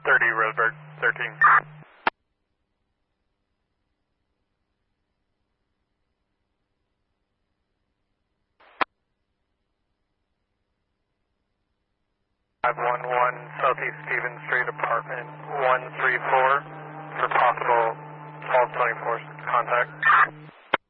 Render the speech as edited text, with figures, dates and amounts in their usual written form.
30 Roseburg, 13. Five one one Southeast Stevens Street, apartment